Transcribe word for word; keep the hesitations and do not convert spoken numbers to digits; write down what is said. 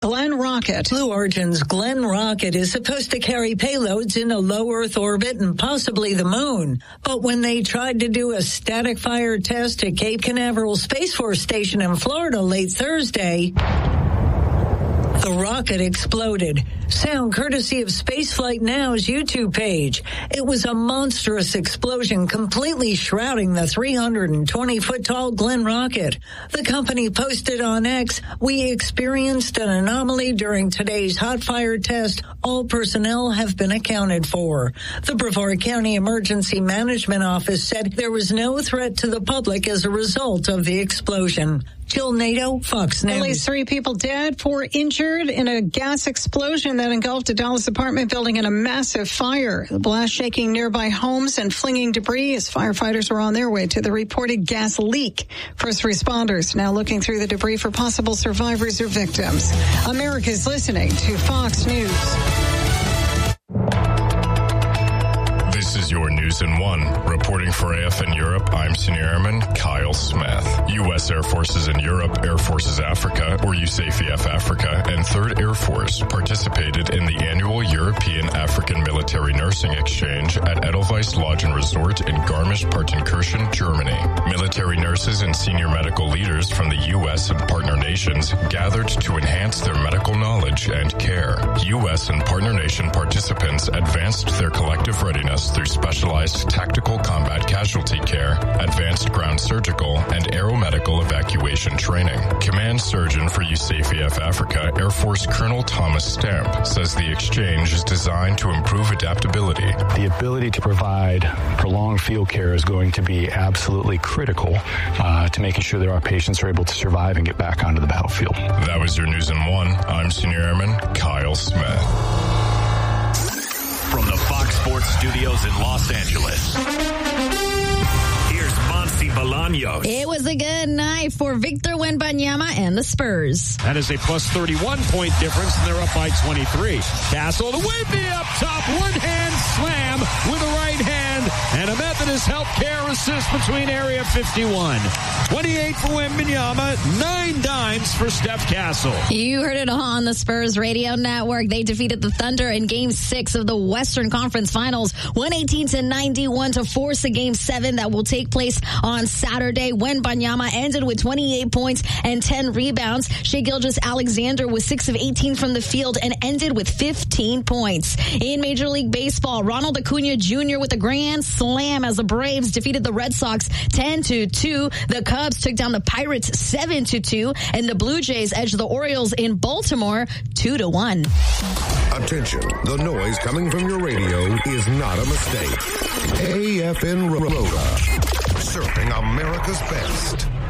Glenn Rocket. Blue Origin's Glenn Rocket is supposed to carry payloads into low Earth orbit and possibly the moon. But when they tried to do a static fire test at Cape Canaveral Space Force Station in Florida late Thursday, the rocket exploded. Sound courtesy of Spaceflight Now's YouTube page. It was a monstrous explosion completely shrouding the three hundred twenty foot tall Glenn Rocket. The company posted on X, "We experienced an anomaly during today's hot fire test. All personnel have been accounted for." The Brevard County Emergency Management Office said there was no threat to the public as a result of the explosion. Jill Nato, Fox News. At least three people dead, four injured in a gas explosion that engulfed a Dallas apartment building in a massive fire. The blast shaking nearby homes and flinging debris as firefighters were on their way to the reported gas leak. First responders now looking through the debris for possible survivors or victims. America's listening to Fox News. This is your News in One. Reporting for A F N Europe, I'm Senior Airman Kyle Smith. U S Air Forces in Europe, Air Forces Africa, or U S A F E F Africa, and third Air Force participated in the annual European African Military Nursing Exchange at Edelweiss Lodge and Resort in Garmisch-Partenkirchen, Germany. Military nurses and senior medical leaders from the U S and partner nations gathered to enhance their medical knowledge and care. U S and partner nation participants advanced their collective readiness through specialized tactical combat casualty care, advanced ground surgical, and aeromedical evacuation training. Command Surgeon for U S A F E F Africa, Air Force Colonel Thomas Stamp, says the exchange is designed to improve adaptability. The ability to provide prolonged field care is going to be absolutely critical uh, to making sure that our patients are able to survive and get back onto the battlefield. That was your News in One. I'm Senior Airman Kyle Smith. From the Fox Sports Studios in Los Angeles, here's Monty Bolaños. It was a good night for Victor Wembanyama and the Spurs. That is a plus thirty-one point difference, and they're up by twenty-three. Castle to Wemby up top, one hand slam with the right hand, and a Methodist Healthcare assist between area fifty-one. twenty-eight for Wembanyama, nine dimes for Steph Castle. You heard it all on the Spurs radio network. They defeated the Thunder in game six of the Western Conference Finals, one eighteen to ninety-one to force a game seven that will take place on Saturday. Wembanyama ended with twenty-eight points and ten rebounds. Shai Gilgeous-Alexander was six of eighteen from the field and ended with fifteen points. In Major League Baseball, Ronald Acuna Junior with a grand slam as the Braves defeated the Red Sox ten to two. The Cubs took down the Pirates seven to two, and the Blue Jays edged the Orioles in Baltimore two to one. Attention, the noise coming from your radio is not a mistake. A F N Rhoda, serving America's best.